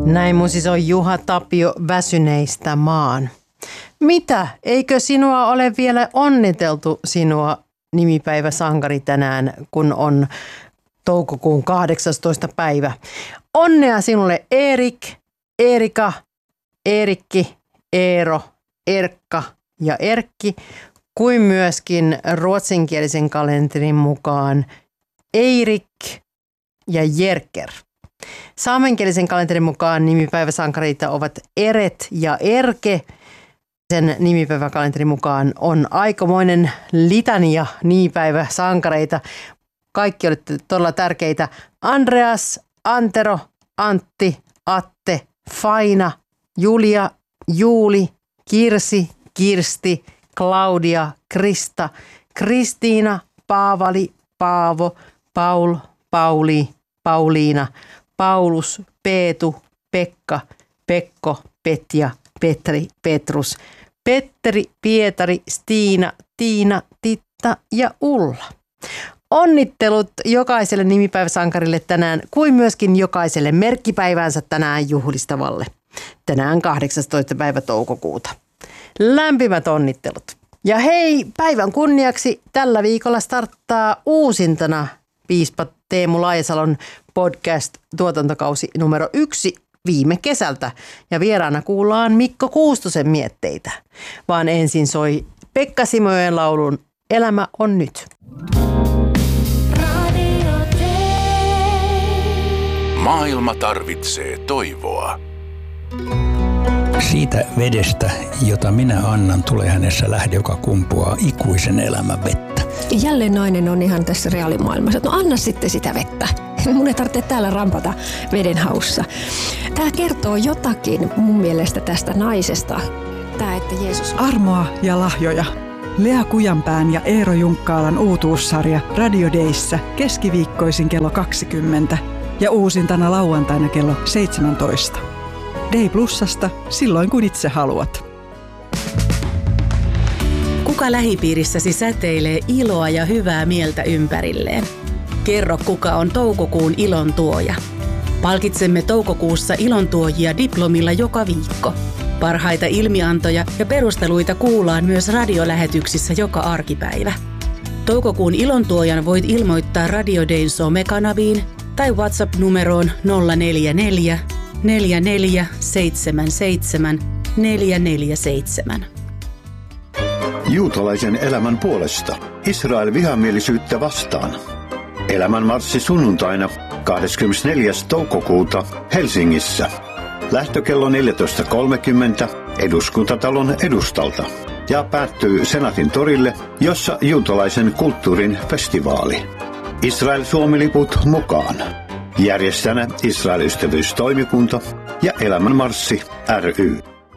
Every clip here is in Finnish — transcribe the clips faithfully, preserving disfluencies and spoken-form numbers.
Näin mun siis on Juha Tapio Väsyneistä maan. Mitä? Eikö sinua ole vielä onniteltu sinua nimipäiväsankari tänään, kun on toukokuun kahdeksastoista päivä? Onnea sinulle Erik, Erika, Eerikki, Eero, Erkka ja Erkki, kuin myöskin ruotsinkielisen kalenterin mukaan Eirik ja Jerker. Saamenkielisen kalenterin mukaan nimipäiväsankareita ovat Eret ja Erke. Sen nimipäiväkalenterin mukaan on aikamoinen litania nimipäiväsankareita. Kaikki olette todella tärkeitä. Andreas, Antero, Antti, Atte, Faina, Julia, Juuli, Kirsi, Kirsti, Claudia, Krista, Kristiina, Paavali, Paavo, Paul, Pauli, Pauliina, Paulus, Peetu, Pekka, Pekko, Petja, Petri, Petrus, Petteri, Pietari, Stiina, Tiina, Titta ja Ulla. Onnittelut jokaiselle nimipäiväsankarille tänään, kuin myöskin jokaiselle merkkipäivänsä tänään juhlistavalle. Tänään kahdeksastoista päivä toukokuuta. Lämpimät onnittelut. Ja hei, päivän kunniaksi tällä viikolla starttaa uusintana piispa Teemu Laisalon podcast-tuotantokausi numero yksi viime kesältä. Ja vieraana kuullaan Mikko Kuustosen mietteitä. Vaan ensin soi Pekka Simojoen laulun Elämä on nyt. Maailma tarvitsee toivoa. Siitä vedestä, jota minä annan, tulee hänessä lähde, joka kumpuaa ikuisen elämän vettä. Jälleen nainen on ihan tässä reaalimaailmassa, että no anna sitten sitä vettä. Mun ei tarvitse täällä rampata veden haussa. Tämä kertoo jotakin mun mielestä tästä naisesta. Tämä, että Jeesus... Armoa ja lahjoja. Lea Kujanpään ja Eero Junkkaalan uutuussarja Radio Dayssä keskiviikkoisin kello kaksikymmentä ja uusintana lauantaina kello seitsemäntoista. Day Plusasta silloin kun itse haluat. Kuka lähipiirissäsi säteilee iloa ja hyvää mieltä ympärilleen? Kerro, kuka on toukokuun ilon tuoja. Palkitsemme toukokuussa ilontuojia diplomilla joka viikko. Parhaita ilmiantoja ja perusteluita kuullaan myös radiolähetyksissä joka arkipäivä. Toukokuun ilontuojan voit ilmoittaa Radio Dayn somekanaviin tai WhatsApp-numeroon nolla neljä neljä, neljä neljä seitsemän seitsemän, neljä neljä seitsemän. Juutalaisen elämän puolesta. Israel vihamielisyyttä vastaan. Elämän marssi sunnuntaina kahdeskymmenesneljäs toukokuuta Helsingissä. Lähtökello neljätoista kolmekymmentä Eduskuntatalon edustalta ja päättyy Senaatin torille, jossa juutalaisen kulttuurin festivaali. Israel-Suomi-liput mukaan. Järjestäjänä Israel-ystävyystoimikunta ja Elämän marssi ry.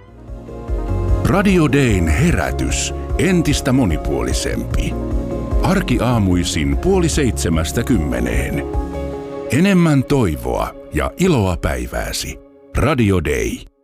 Radio Dayn herätys entistä monipuolisempi. Arkiaamuisin puoli seitsemästä kymmeneen. Enemmän toivoa ja iloa päivääsi. Radio Day.